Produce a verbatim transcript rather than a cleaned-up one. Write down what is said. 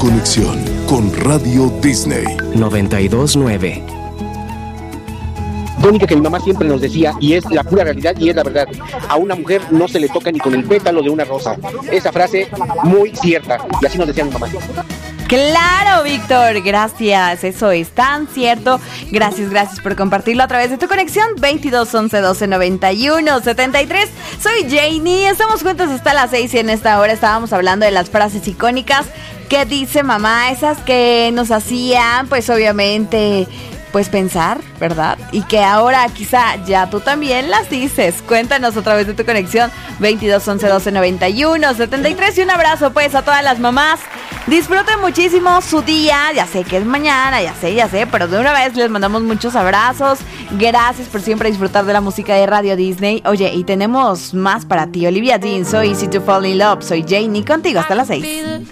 conexión con Radio Disney noventa y dos punto nueve. Tónica que mi mamá siempre nos decía, y es la pura realidad y es la verdad: a una mujer no se le toca ni con el pétalo de una rosa. Esa frase muy cierta, y así nos decía mi mamá. Claro, Víctor, gracias, eso es tan cierto. Gracias, gracias por compartirlo a través de tu conexión. Veintidós, once, doce, noventa y uno, setenta y tres. Soy Janie, estamos juntos hasta las seis y en esta hora estábamos hablando de las frases icónicas que dice mamá, esas que nos hacían, pues obviamente, pues pensar, ¿verdad? Y que ahora quizá ya tú también las dices. Cuéntanos a través de tu conexión. Veintidós, once, doce, noventa y uno, setenta y tres. Y un abrazo pues a todas las mamás. Disfruten muchísimo su día. Ya sé que es mañana, ya sé, ya sé, pero de una vez les mandamos muchos abrazos. Gracias por siempre disfrutar de la música de Radio Disney. Oye, y tenemos más para ti. Olivia Dean, soy Easy to Fall in Love. Soy Janie, contigo hasta las seis.